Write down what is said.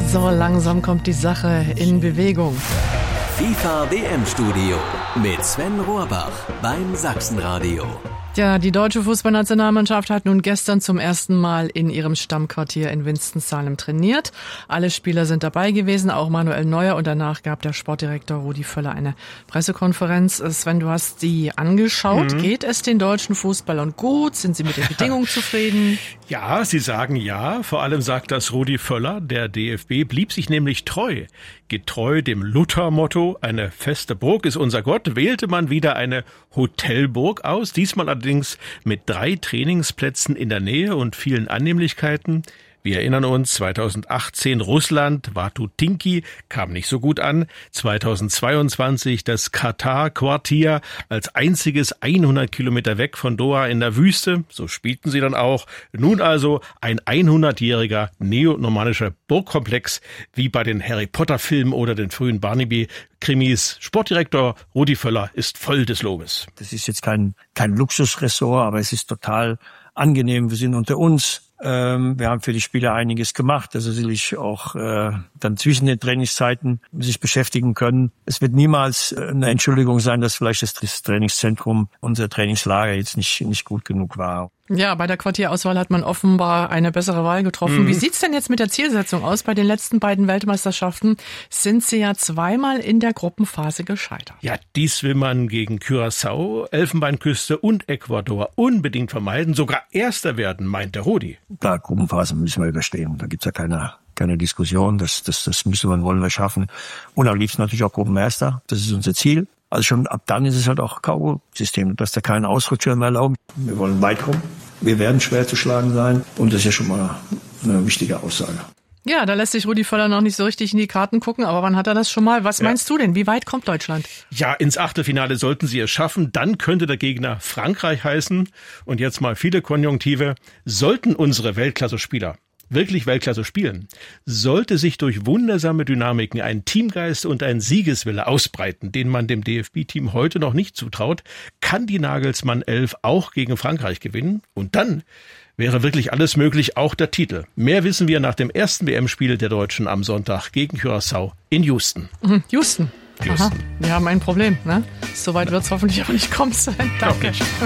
So langsam kommt die Sache in Bewegung. FIFA WM-Studio mit Sven Rohrbach beim Sachsenradio. Ja, die deutsche Fußballnationalmannschaft hat nun gestern zum ersten Mal in ihrem Stammquartier in Winston-Salem trainiert. Alle Spieler sind dabei gewesen, auch Manuel Neuer, und danach gab der Sportdirektor Rudi Völler eine Pressekonferenz. Sven, du hast die angeschaut. Geht es den deutschen Fußballern gut? Sind sie mit den Bedingungen zufrieden? Ja, sie sagen ja. Vor allem sagt das Rudi Völler. Der DFB blieb sich nämlich treu. Getreu dem Luther-Motto, eine feste Burg ist unser Gott, wählte man wieder eine Hotelburg aus, diesmal allerdings mit 3 Trainingsplätzen in der Nähe und vielen Annehmlichkeiten. Wir erinnern uns, 2018 Russland, Watutinki, kam nicht so gut an. 2022 das Katar-Quartier als einziges 100 Kilometer weg von Doha in der Wüste. So spielten sie dann auch. Nun also ein 100-jähriger neonormannischer Burgkomplex, wie bei den Harry-Potter-Filmen oder den frühen Barnaby-Krimis. Sportdirektor Rudi Völler ist voll des Lobes. Das ist jetzt kein Luxusressort, aber es ist total angenehm. Wir sind unter uns. Wir haben für die Spieler einiges gemacht, dass sie sich auch dann zwischen den Trainingszeiten sich beschäftigen können. Es wird niemals eine Entschuldigung sein, dass vielleicht das Trainingszentrum, unser Trainingslager jetzt nicht gut genug war. Ja, bei der Quartierauswahl hat man offenbar eine bessere Wahl getroffen. Wie sieht's denn jetzt mit der Zielsetzung aus? Bei den letzten beiden Weltmeisterschaften sind sie ja zweimal in der Gruppenphase gescheitert. Ja, dies will man gegen Curaçao, Elfenbeinküste und Ecuador unbedingt vermeiden. Sogar Erster werden, meint der Rudi. Klar, Gruppenphase müssen wir überstehen. Da gibt's ja keine Diskussion. Das müssen wir und wollen wir schaffen. Und am liebsten natürlich auch Gruppenerster. Das ist unser Ziel. Also schon ab dann ist es halt auch K.O.-System, dass da keinen Ausrutscher mehr erlauben. Wir wollen weit kommen. Wir werden schwer zu schlagen sein. Und das ist ja schon mal eine wichtige Aussage. Ja, da lässt sich Rudi Völler noch nicht so richtig in die Karten gucken. Aber wann hat er das schon mal? Was meinst du denn? Wie weit kommt Deutschland? Ja, ins Achtelfinale sollten sie es schaffen. Dann könnte der Gegner Frankreich heißen. Und jetzt mal viele Konjunktive. Sollten unsere Weltklasse-Spieler wirklich Weltklasse spielen, sollte sich durch wundersame Dynamiken ein Teamgeist und ein Siegeswille ausbreiten, den man dem DFB-Team heute noch nicht zutraut, kann die Nagelsmann 11 auch gegen Frankreich gewinnen. Und dann wäre wirklich alles möglich, auch der Titel. Mehr wissen wir nach dem ersten WM-Spiel der Deutschen am Sonntag gegen Curaçao in Houston. Houston. Aha, wir haben ein Problem, ne? Soweit wird es hoffentlich auch nicht kommen sein. Danke.